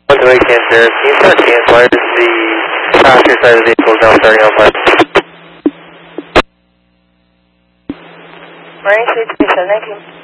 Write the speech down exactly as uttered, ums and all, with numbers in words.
One to eight Cancer, can you start cancel? Why is the passenger side of the vehicle is now starting on flight? Marine six three seven, thank you.